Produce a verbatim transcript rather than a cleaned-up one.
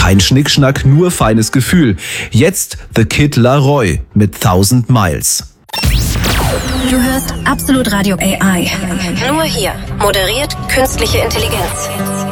Kein Schnickschnack, nur feines Gefühl. Jetzt The Kid Laroi mit Thousand Miles. Du hörst Absolut Radio A I. Nur hier. Moderiert künstliche Intelligenz.